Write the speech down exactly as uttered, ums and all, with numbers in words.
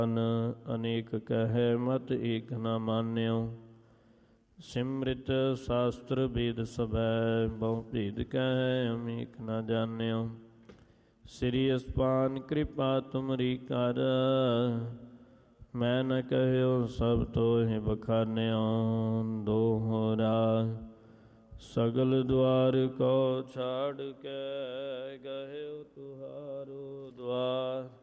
ਅਨੇਕ ਕਹਿ ਮਤ ਏਕ ਨਾ ਮਾਨਿਓ। ਸਿਮ੍ਰਿਤ ਸ਼ਾਸਤਰ ਵੇਦ ਸਭੈ ਬਹੁ ਭੇਦ ਕਹਿ ਅਮੇਕ ਨਾ ਜਾਣਿਓ। ਸ੍ਰੀ ਅਸਪਾਨ ਕਿਰਪਾ ਤੁਮਰੀ ਕਰ ਮੈਂ ਨ ਕਹਿਓ ਸਭ ਤੋਹਿ ਬਖਾਨਿਓ। ਦੋਹਰਾ ਸਗਲ ਦੁਆਰ ਕੋ ਛਾੜ ਕੇ ਗਹਿਓ ਤੁਹਾਰੋ ਦੁਆਰ।